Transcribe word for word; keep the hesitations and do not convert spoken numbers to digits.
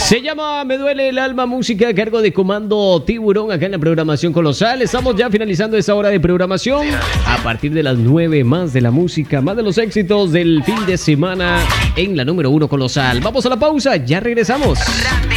Se llama Me Duele el Alma, música a cargo de Comando Tiburón acá en la programación Colosal. Estamos ya finalizando esta hora de programación. A partir de las nueve, más de la música, más de los éxitos del fin de semana en la número uno Colosal. Vamos a la pausa, ya regresamos.